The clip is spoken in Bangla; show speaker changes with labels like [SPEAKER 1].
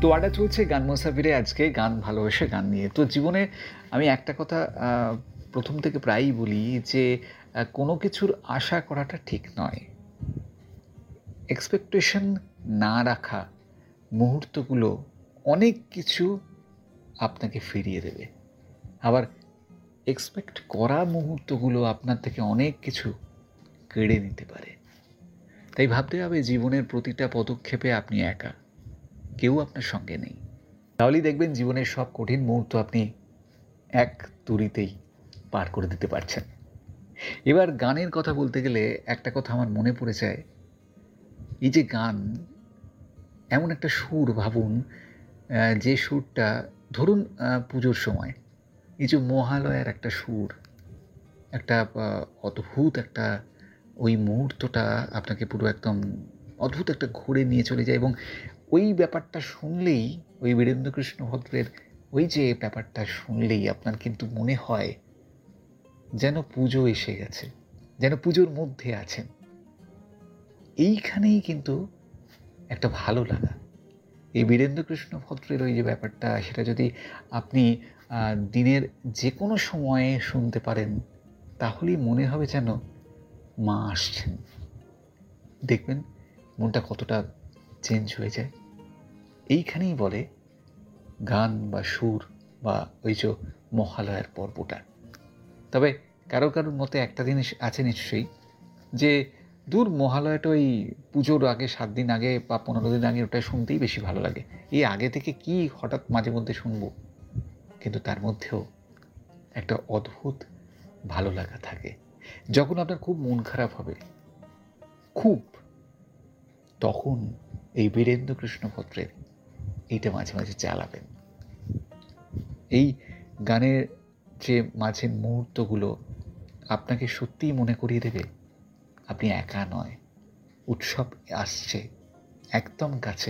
[SPEAKER 1] তো আড্ডা চলছে গান মুসাফিরে, আজকে গান ভালোবেসে গান নিয়ে। তো জীবনে আমি একটা কথা প্রথম থেকে প্রায়ই বলি যে কোনো কিছুর আশা করাটা ঠিক নয়। এক্সপেকটেশন না রাখা মুহূর্তগুলো অনেক কিছু আপনাকে ফিরিয়ে দেবে। আবার এক্সপেক্ট করা মুহূর্তগুলো আপনার থেকে অনেক কিছু কেড়ে নিতে পারে। তাই ভাবতে হবে জীবনের প্রতিটা পদক্ষেপে আপনি একা, কেউ আপনার সঙ্গে নেই। তাহলেই দেখবেন জীবনের সব কঠিন মুহূর্ত আপনি এক তুড়িতেই পার করে দিতে পারছেন। এবার গানের কথা বলতে গেলে একটা কথা আমার মনে পড়ে যায়, এই যে গান এমন একটা সুর, ভাবুন যে সুরটা ধরুন পুজোর সময় এই যে মহালয়ার একটা সুর, একটা অদ্ভুত একটা ওই মুহূর্তটা আপনাকে পুরো একদম অদ্ভুত একটা ঘুরে নিয়ে চলে যায়, এবং ওই ব্যাপারটা শুনলেই, ওই বীরেন্দ্রকৃষ্ণ ভদ্রের ওই যে ব্যাপারটা শুনলেই আপনার কিন্তু মনে হয় যেন পুজো এসে গেছে, যেন পুজোর মধ্যে আছেন। এইখানেই কিন্তু একটা ভালো লাগা, এই বীরেন্দ্রকৃষ্ণ ভদ্রের ওই যে ব্যাপারটা, সেটা যদি আপনি দিনের যে কোনো সময়ে শুনতে পারেন, তাহলেই মনে হবে যেন মা আসছেন। দেখবেন মনটা কতটা চেঞ্জ হয়ে যায়। এইখানেই বলে গান বা সুর বা ওই যে মহালয়ার পর্বটা। তবে কারোর মতে একটা জিনিস আছে নিশ্চয়ই, যে দূর মহালয়াটা ওই পুজোর আগে 7 দিন আগে বা 15 দিন আগে ওটা শুনতেই বেশি ভালো লাগে, এই আগে থেকে কি হঠাৎ মাঝে মধ্যে শুনবো। কিন্তু তার মধ্যেও একটা অদ্ভুত ভালো লাগা থাকে। যখন আপনার খুব মন খারাপ হবে, খুব, তখন এই বীরেন্দ্রকৃষ্ণ ভদ্রের এইটা মাঝে মাঝে চালাবেন। এই গানের যে মাঝে মুহূর্তগুলো আপনাকে সত্যিই মনে করিয়ে দেবে আপনি একা নয়, উৎসব আসছে একদম কাছে।